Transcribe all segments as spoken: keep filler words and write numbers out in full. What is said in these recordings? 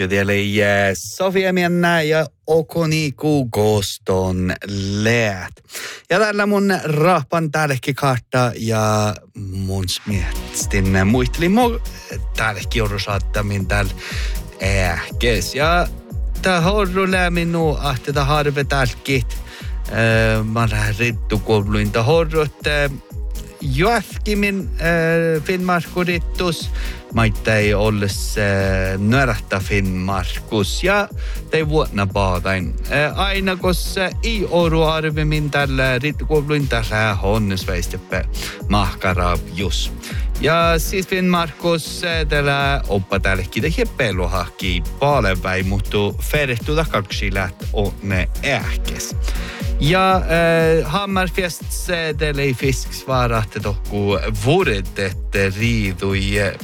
Joten Sofia Miennä ja Okoniku Goston läät. Ja tällä mun rahpan täällekin kartta ja mun miettin muistelin mun täällekin joudusaattaminen täällä ähkes. Ja tää horru lämmin nuu ahti tää harve täälläkin. Mä lähdin rittukouluin tää horru, että Joakimin äh, Finnmarkurittus, maita ei olles äh, nörähtä Finnmarkus ja tei vuonna paadain. Äh, aina kos äh, ei oru arvemmin tällä rittukouluin tällä honnesväisteppä mahkaraabjus. Ja siis Finnmarkus äh, tällä oppa tällekin tehdä peluhahki paaleväi, mutta ferehtuda kaksi läht onne ähkes. Ja äh, Hammerfests teille fisksvarat tohku vuodet, että riidui äh,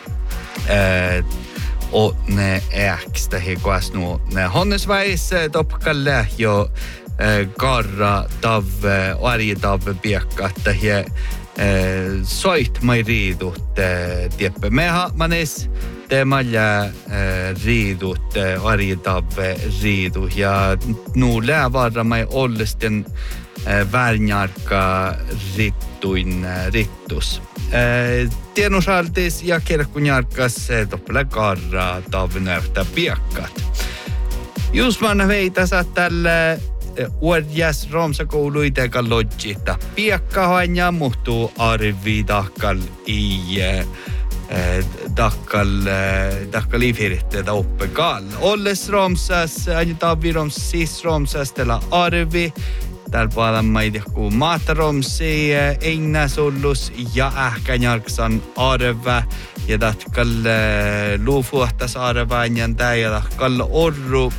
onne ähkstä hekuas nuo honnesväis topkalle jo äh, karra tavve, arje tavve piekkatta ja äh, soit mai riidut äh, tieppe. Me manes teemalla äh, riidut, äh, arjetave riidu ja nu läävarra mai ollesten äh, värnjarka rittuin äh, rittus. Äh, Tienusaltis ja kirkkunjarkas äh, toppele karra tavnöftä piekkat. Just man veitasa tällä Uudjas Romsa-kouluiteka lodjita. Piekkahan ja muhtuu arvi takkal i takkal takkal ifirte oppe kall. Olles Romsas, ajutavi Roms sis Romsas tällä arvi. Täällä puolella maita kuin maata Romsi, Engnas ollus ja ähkänjarksan arve. Ja takkal luufuhtas arvaan ja takkal orru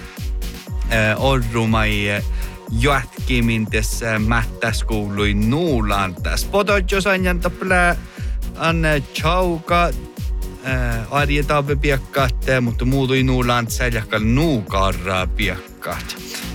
orru mai Joakimin tässä mättäskouluin nuulantas. Pototjos anjan tappelää an chauka arjetave piekkaat, mutta muutui nuulant säljakal nuukarraa piekkaat.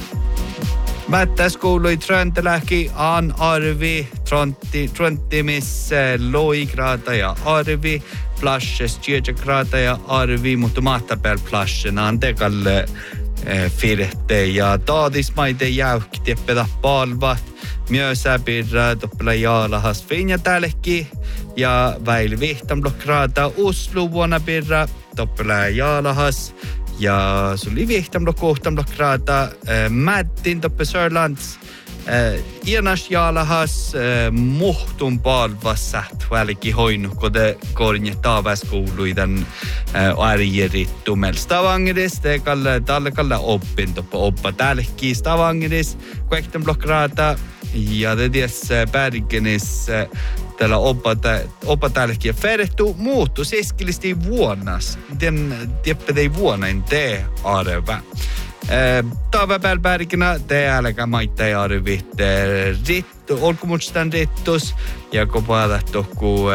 Mättäskoului Trönteläki an arvi, Tröntimis loigraata ja arvi, plashes tjejagraata ja arvi, mutta mahtapääl plashena on tekalle firte ja taadismaite jäykki tippeda palvat. Myös äpirra toppela jaalahas finja täällekin ja väili vihtamblokraata Oslo vuonna pirra toppela jaalahas ja suli vihtamblokkohtamblokraata äh, Mättin toppe Sörlands äh, Ianas jaalahas äh, muhtun palvas sähtvälikin hoinu kode kornje taavaskoului tän äh, arjerittumel Stavangeris te kalle talle kalle oppin toppe oppa täällekin Stavangeris kuektamblokraata ja det är Bergenis tällä oppa täälläkin ja ferehtu muuttu seskilisti vuonnas. Den tippedei vuonain te arva. Tava pääl Bergenä te älkä maittai arvit rittu, olkumutstan rittus ja kopata tohku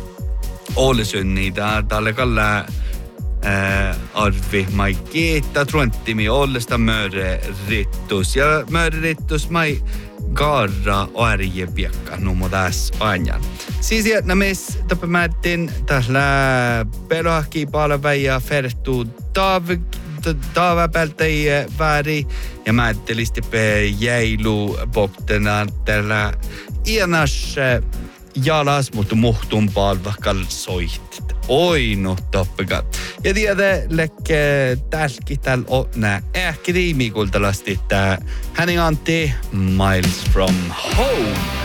Ålesund tällä kalla arvi mai kiittää truntimi Ollesta möre rittus ja möre rittus mai garra arje piekka numo tässä ajan. Siis jätnämis tapamäätin tällä pelohki palve ja fertu taavapältäi väri ja määttelisti pe jäilu poktena tällä ianas jalas mutta muhtun palvakal soit. Oi no toppika. Ja tiedä lekke tälki täl otnä ehkä riimikultalasti tää hänen anti Miles from Home.